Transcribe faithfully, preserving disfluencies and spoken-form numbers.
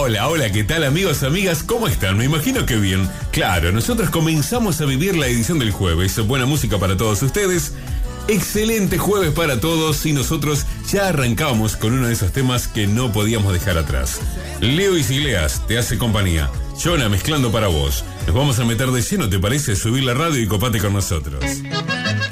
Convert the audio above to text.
Hola, hola, ¿qué tal amigos, amigas? ¿Cómo están? Me imagino que bien. Claro, nosotros comenzamos a vivir la edición del jueves. Buena música para todos ustedes. Excelente jueves para todos y nosotros ya arrancamos con uno de esos temas que no podíamos dejar atrás. Leo Iglesias te hace compañía. Jonah mezclando para vos. Nos vamos a meter de lleno, ¿te parece? Subir la radio y copate con nosotros.